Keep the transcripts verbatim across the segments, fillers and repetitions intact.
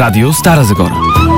Радио Стара Загора.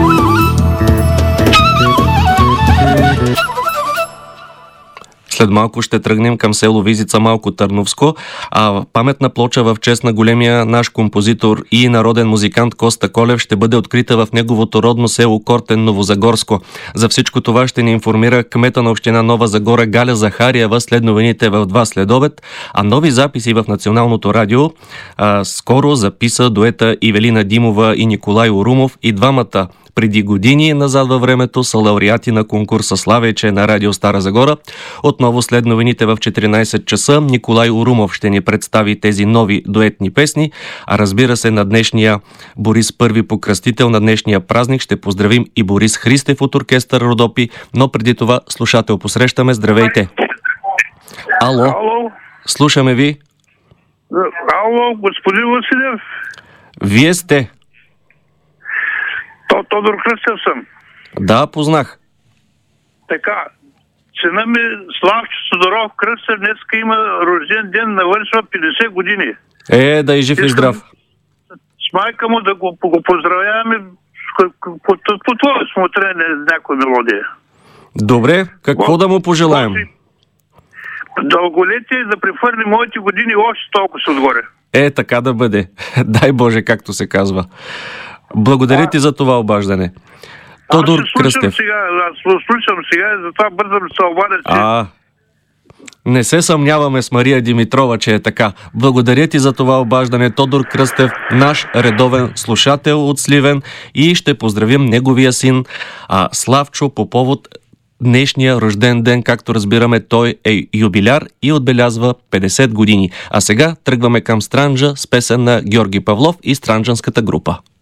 След малко ще тръгнем към село Визица, Малко Търновско, а паметна плоча в чест на големия наш композитор и народен музикант Коста Колев ще бъде открита в неговото родно село Кортен, Новозагорско. За всичко това ще ни информира кмета на община Нова Загора Галя Захариева след новините в два следобед, а нови записи в Националното радио а, скоро записа дуета Ивелина Димова и Николай Орумов, и двамата преди години назад във времето са лауреати на конкурса Славейче на Радио Стара Загора. Отново след новините в четиринайсет часа Николай Орумов ще ни представи тези нови дуетни песни, а разбира се на днешния Борис Първи покръстител на днешния празник ще поздравим и Борис Христев от оркестър Родопи, но преди това слушател посрещаме. Здравейте! Ало? Ало? Слушаме ви. Ало, господин Василев? Вие сте? То, Тодор Кръстев съм. Да, познах. Така, сина ми Славчо Тодоров Кръстев днеска има рожден ден, навършва петдесет години. Е, да и жив и здрав. С майка му да го, го поздравяваме по, по, по твое смотрене някоя мелодия. Добре, какво Бо, да му пожелаем? Дълголетие и да прехвърли моите години още толкова се отгоре. Е, така да бъде. Дай Боже, както се казва. Благодаря ти за това обаждане. Тодор аз слушам Кръстев. Сега, аз слушам сега и затова бързам да се обадя, че... А, не се съмняваме с Мария Димитрова, че е така. Благодаря ти за това обаждане, Тодор Кръстев, наш редовен слушател от Сливен, и ще поздравим неговия син а, Славчо по повод днешния рожден ден. Както разбираме, той е юбиляр и отбелязва петдесет години. А сега тръгваме към Странджа с песен на Георги Павлов и Странджанската група.